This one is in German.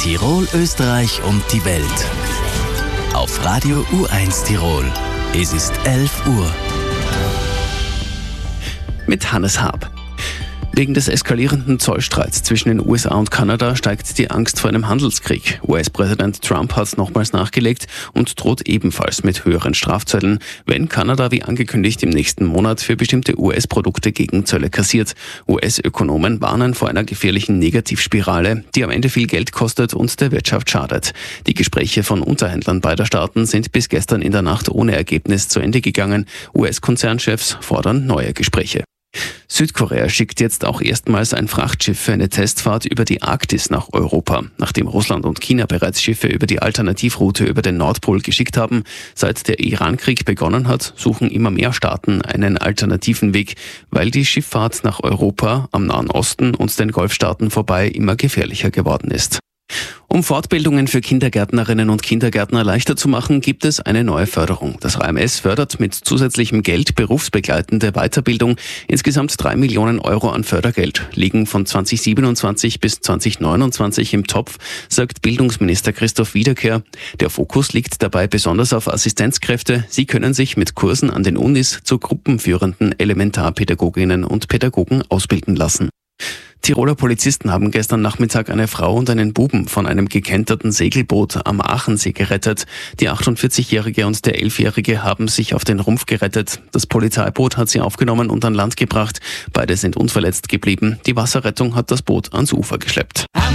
Tirol, Österreich und die Welt. Auf Radio U1 Tirol. Es ist 11 Uhr. Mit Hannes Haab. Wegen des eskalierenden Zollstreits zwischen den USA und Kanada steigt die Angst vor einem Handelskrieg. US-Präsident Trump hat nochmals nachgelegt und droht ebenfalls mit höheren Strafzöllen, wenn Kanada wie angekündigt im nächsten Monat für bestimmte US-Produkte Gegenzölle kassiert. US-Ökonomen warnen vor einer gefährlichen Negativspirale, die am Ende viel Geld kostet und der Wirtschaft schadet. Die Gespräche von Unterhändlern beider Staaten sind bis gestern in der Nacht ohne Ergebnis zu Ende gegangen. US-Konzernchefs fordern neue Gespräche. Südkorea schickt jetzt auch erstmals ein Frachtschiff für eine Testfahrt über die Arktis nach Europa, nachdem Russland und China bereits Schiffe über die Alternativroute über den Nordpol geschickt haben. Seit der Iran-Krieg begonnen hat, suchen immer mehr Staaten einen alternativen Weg, weil die Schifffahrt nach Europa, am Nahen Osten und den Golfstaaten vorbei immer gefährlicher geworden ist. Um Fortbildungen für Kindergärtnerinnen und Kindergärtner leichter zu machen, gibt es eine neue Förderung. Das AMS fördert mit zusätzlichem Geld berufsbegleitende Weiterbildung. Insgesamt 3 Millionen Euro an Fördergeld liegen von 2027 bis 2029 im Topf, sagt Bildungsminister Christoph Wiederkehr. Der Fokus liegt dabei besonders auf Assistenzkräfte. Sie können sich mit Kursen an den Unis zu gruppenführenden Elementarpädagoginnen und Pädagogen ausbilden lassen. Tiroler Polizisten haben gestern Nachmittag eine Frau und einen Buben von einem gekenterten Segelboot am Aachensee gerettet. Die 48-Jährige und der 11-Jährige haben sich auf den Rumpf gerettet. Das Polizeiboot hat sie aufgenommen und an Land gebracht. Beide sind unverletzt geblieben. Die Wasserrettung hat das Boot ans Ufer geschleppt.